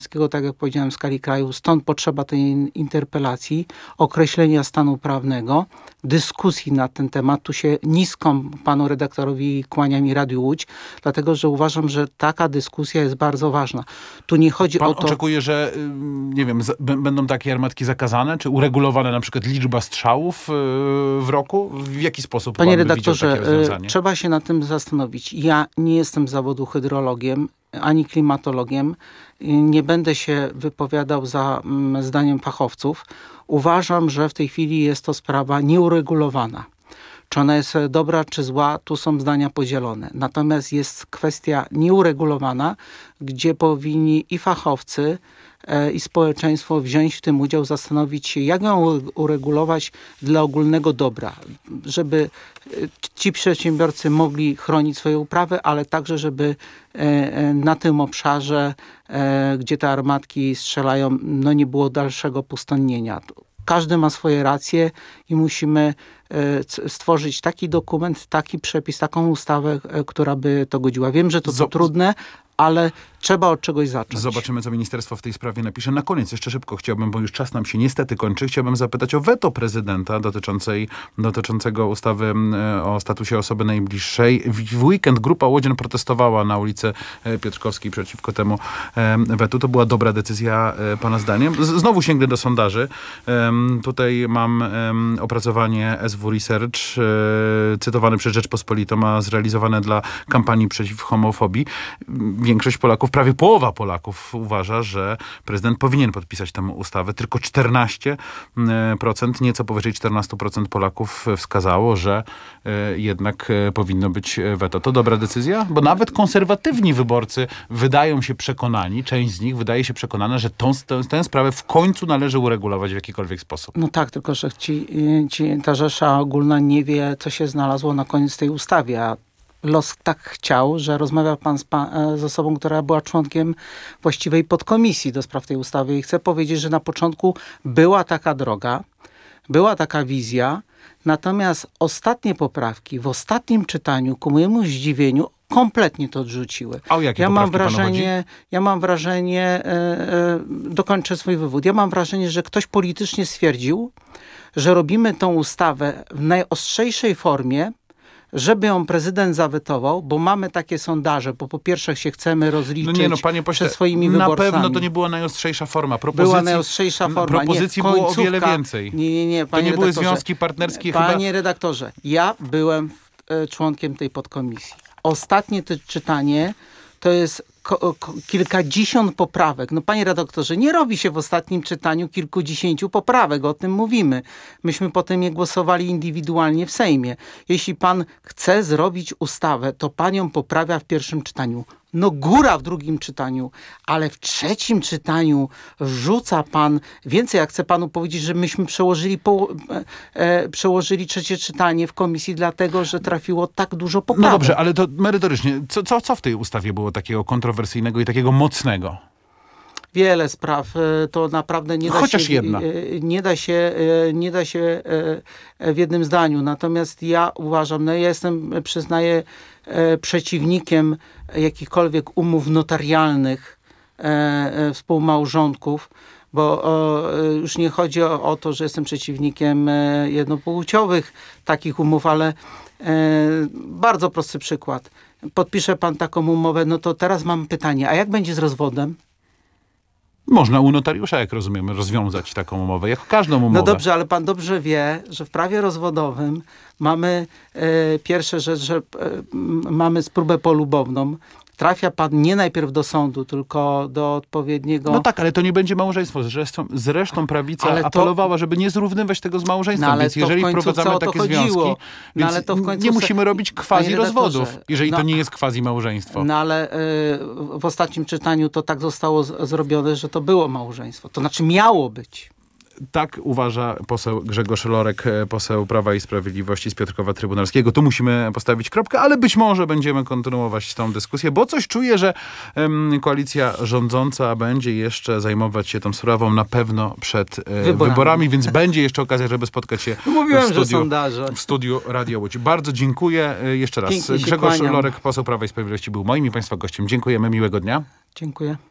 tak jak powiedziałem, w skali kraju. Stąd potrzeba tej interpelacji, określenia stanu prawnego, dyskusji na ten temat. Tu się nisko panu redaktorowi kłaniam i Radiu Łódź, dlatego że uważam, że taka dyskusja jest bardzo ważna. Tu nie chodzi Pan o to... oczekuje, że nie wiem, będą takie armatki zakazane, czy uregulowane na przykład liczba strzałów w roku? W jaki sposób Panie pan by widział redaktorze, takie rozwiązanie? trzeba się nad tym zastanowić. Ja nie jestem z zawodu hydrologiem, ani klimatologiem. Nie będę się wypowiadał za zdaniem fachowców. Uważam, że w tej chwili jest to sprawa nieuregulowana. Czy ona jest dobra, czy zła, tu są zdania podzielone. Natomiast jest kwestia nieuregulowana, gdzie powinni i fachowcy, i społeczeństwo wziąć w tym udział, zastanowić się, jak ją uregulować dla ogólnego dobra, żeby ci przedsiębiorcy mogli chronić swoje uprawy, ale także, żeby na tym obszarze, gdzie te armatki strzelają, no nie było dalszego pustynnienia. Każdy ma swoje racje i musimy stworzyć taki dokument, taki przepis, taką ustawę, która by to godziła. Wiem, że to trudne, ale trzeba od czegoś zacząć. Zobaczymy, co ministerstwo w tej sprawie napisze. Na koniec jeszcze szybko chciałbym, bo już czas nam się niestety kończy, chciałbym zapytać o weto prezydenta dotyczącego ustawy o statusie osoby najbliższej. W weekend grupa łodzian protestowała na ulicy Piotrkowskiej przeciwko temu wetu. To była dobra decyzja pana zdaniem? Znowu sięgnę do sondaży. Tutaj mam opracowanie SW Research, cytowane przez Rzeczpospolitą, a zrealizowane dla kampanii przeciw homofobii. Większość Polaków, prawie połowa Polaków uważa, że prezydent powinien podpisać tę ustawę. Tylko 14%, nieco powyżej 14% Polaków wskazało, że jednak powinno być weto. To dobra decyzja? Bo nawet konserwatywni wyborcy wydają się przekonani, część z nich wydaje się przekonana, że tę sprawę w końcu należy uregulować w jakikolwiek sposób. No tak, tylko że ta rzesza ogólna nie wie, co się znalazło na koniec tej ustawy, a los tak chciał, że rozmawiał pan z osobą, która była członkiem właściwej podkomisji do spraw tej ustawy. I chcę powiedzieć, że na początku była taka droga, była taka wizja, natomiast ostatnie poprawki w ostatnim czytaniu, ku mojemu zdziwieniu, kompletnie to odrzuciły. A o jakie poprawki panu chodzi? Ja mam wrażenie, dokończę swój wywód, ja mam wrażenie, że ktoś politycznie stwierdził, że robimy tą ustawę w najostrzejszej formie, żeby ją prezydent zawetował, bo mamy takie sondaże, bo po pierwsze się chcemy rozliczyć panie pośle, przed swoimi wyborcami. Na pewno to nie była najostrzejsza forma. Była najostrzejsza forma. Propozycji było o wiele więcej. Nie, to nie były związki partnerskie chyba. Panie redaktorze, ja byłem członkiem tej podkomisji. Ostatnie to czytanie to jest kilkadziesiąt poprawek. No panie redaktorze, nie robi się w ostatnim czytaniu kilkudziesięciu poprawek, o tym mówimy. Myśmy potem je głosowali indywidualnie w Sejmie. Jeśli pan chce zrobić ustawę, to pan ją poprawia w pierwszym czytaniu. No góra w drugim czytaniu, ale w trzecim czytaniu rzuca pan więcej. Ja chcę panu powiedzieć, że myśmy przełożyli trzecie czytanie w komisji, dlatego że trafiło tak dużo poprawek. No dobrze, ale to merytorycznie. Co w tej ustawie było takiego kontrowersyjnego i takiego mocnego? Wiele spraw, to naprawdę nie da Chociaż się, jedna. Nie da się w jednym zdaniu. Natomiast ja uważam, ja jestem, przyznaję, przeciwnikiem jakichkolwiek umów notarialnych współmałżonków, bo już nie chodzi o to, że jestem przeciwnikiem jednopłciowych takich umów, ale bardzo prosty przykład. Podpisze pan taką umowę, no to teraz mam pytanie, a jak będzie z rozwodem? Można u notariusza, jak rozumiemy, rozwiązać taką umowę, jak każdą umowę. No dobrze, ale pan dobrze wie, że w prawie rozwodowym mamy pierwsza rzecz, że mamy spróbę polubowną. Trafia pan nie najpierw do sądu, tylko do odpowiedniego... No tak, ale to nie będzie małżeństwo. Zresztą prawica apelowała, żeby nie zrównywać tego z małżeństwem. Więc jeżeli wprowadzamy takie związki, więc nie musimy robić quasi rozwodów, jeżeli to nie jest quasi małżeństwo. No ale w ostatnim czytaniu to tak zostało zrobione, że to było małżeństwo. To znaczy miało być. Tak uważa poseł Grzegorz Lorek, poseł Prawa i Sprawiedliwości z Piotrkowa Trybunalskiego. Tu musimy postawić kropkę, ale być może będziemy kontynuować tą dyskusję, bo coś czuję, że koalicja rządząca będzie jeszcze zajmować się tą sprawą na pewno przed wyborami, więc będzie jeszcze okazja, żeby spotkać się w studiu Radia Łódź. Bardzo dziękuję jeszcze raz. Grzegorz Lorek, poseł Prawa i Sprawiedliwości, był moim i państwa gościem. Dziękujemy, miłego dnia. Dziękuję.